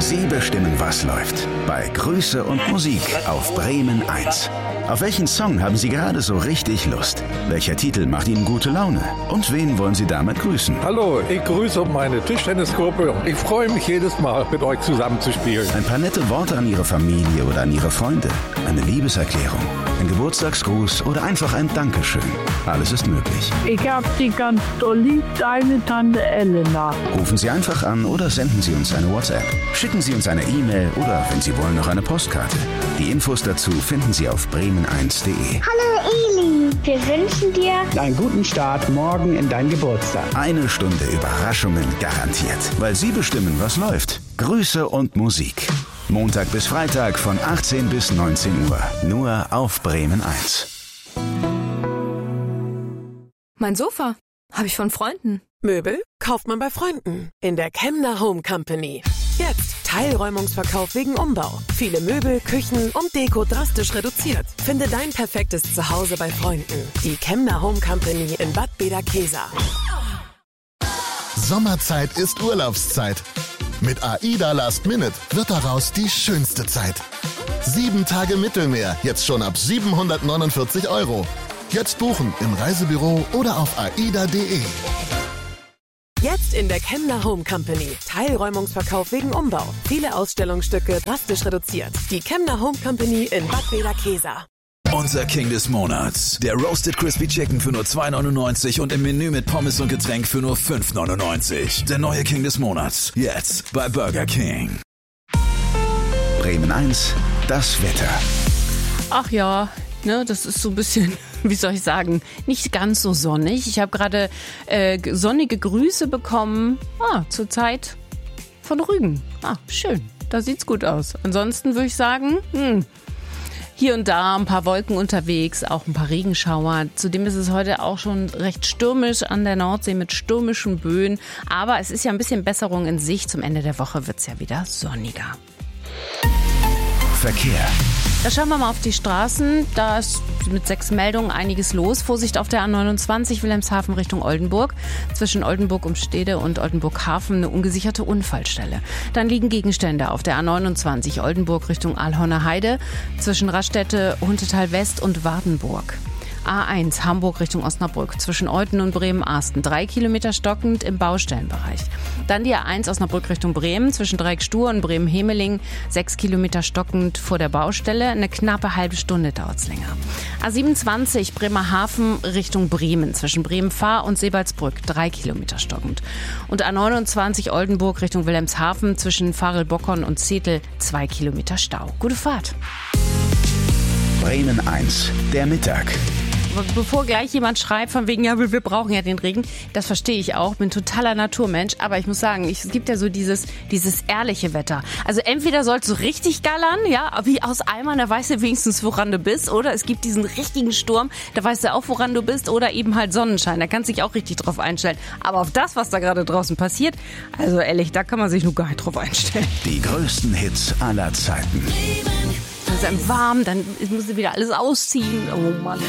Sie bestimmen, was läuft. Bei Grüße und Musik auf Bremen 1. Auf welchen Song haben Sie gerade so richtig Lust? Welcher Titel macht Ihnen gute Laune? Und wen wollen Sie damit grüßen? Hallo, ich grüße meine Tischtennisgruppe. Ich freue mich jedes Mal, mit euch zusammen zu spielen. Ein paar nette Worte an Ihre Familie oder an Ihre Freunde. Eine Liebeserklärung, ein Geburtstagsgruß oder einfach ein Dankeschön. Alles ist möglich. Ich hab Sie ganz doll lieb, deine Tante Elena. Rufen Sie einfach an oder senden Sie uns eine WhatsApp. Schicken Sie uns eine E-Mail oder, wenn Sie wollen, noch eine Postkarte. Die Infos dazu finden Sie auf bremen1.de. Hallo Eli, wir wünschen dir einen guten Start morgen in dein Geburtstag. Eine Stunde Überraschungen garantiert, weil Sie bestimmen, was läuft. Grüße und Musik. Montag bis Freitag von 18 bis 19 Uhr. Nur auf Bremen 1. Mein Sofa habe ich von Freunden. Möbel kauft man bei Freunden in der Kemner Home Company. Jetzt Teilräumungsverkauf wegen Umbau. Viele Möbel, Küchen und Deko drastisch reduziert. Finde dein perfektes Zuhause bei Freunden. Die Kemner Home Company in Bad Bederkesa. Sommerzeit ist Urlaubszeit. Mit AIDA Last Minute wird daraus die schönste Zeit. 7 Tage Mittelmeer, jetzt schon ab 749 €. Jetzt buchen im Reisebüro oder auf aida.de. Jetzt in der Kemner Home Company. Teilräumungsverkauf wegen Umbau. Viele Ausstellungsstücke drastisch reduziert. Die Kemner Home Company in Bad Bederkesa. Unser King des Monats. Der Roasted Crispy Chicken für nur 2,99 und im Menü mit Pommes und Getränk für nur 5,99. Der neue King des Monats. Jetzt bei Burger King. Bremen 1, das Wetter. Ach ja, ne, das ist so ein bisschen, wie soll ich sagen, nicht ganz so sonnig. Ich habe gerade sonnige Grüße bekommen. Zur Zeit von Rügen. Schön, da sieht's gut aus. Ansonsten würde ich sagen, hier und da ein paar Wolken unterwegs, auch ein paar Regenschauer. Zudem ist es heute auch schon recht stürmisch an der Nordsee mit stürmischen Böen. Aber es ist ja ein bisschen Besserung in Sicht. Zum Ende der Woche wird's ja wieder sonniger. Verkehr. Da schauen wir mal auf die Straßen. Da ist mit 6 Meldungen einiges los. Vorsicht auf der A29 Wilhelmshaven Richtung Oldenburg. Zwischen Oldenburg-Umstede und Oldenburg-Hafen eine ungesicherte Unfallstelle. Dann liegen Gegenstände auf der A29 Oldenburg Richtung Alhorner Heide. Zwischen Raststätte, Huntetal West und Wardenburg. A1 Hamburg Richtung Osnabrück zwischen Olten und Bremen-Arsten 3 Kilometer stockend im Baustellenbereich. Dann die A1 Osnabrück Richtung Bremen zwischen Dreieck-Stur und Bremen-Hemeling 6 Kilometer stockend vor der Baustelle. Eine knappe halbe Stunde dauert's länger. A27 Bremerhaven Richtung Bremen zwischen Bremen-Fahr und Sebalsbrück 3 Kilometer stockend. Und A29 Oldenburg Richtung Wilhelmshaven zwischen Farel-Bockern und Zetel 2 Kilometer Stau. Gute Fahrt. Bremen 1, der Mittag. Bevor gleich jemand schreibt, von wegen, ja, wir brauchen ja den Regen, das verstehe ich auch, bin totaler Naturmensch, aber ich muss sagen, es gibt ja so dieses ehrliche Wetter. Also entweder sollst du richtig gallern, ja, wie aus Eimern, da weißt du wenigstens, woran du bist, oder es gibt diesen richtigen Sturm, da weißt du auch, woran du bist, oder eben halt Sonnenschein, da kannst du dich auch richtig drauf einstellen. Aber auf das, was da gerade draußen passiert, also ehrlich, da kann man sich nur gar nicht drauf einstellen. Die größten Hits aller Zeiten. Dann ist einem warm, dann muss du wieder alles ausziehen, oh Mann.